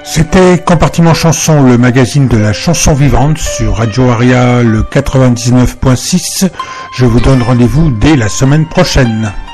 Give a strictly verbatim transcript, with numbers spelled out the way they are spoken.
C'était Compartiment Chanson, le magazine de la chanson vivante sur Radio Aria le quatre-vingt-dix-neuf point six. Je vous donne rendez-vous dès la semaine prochaine.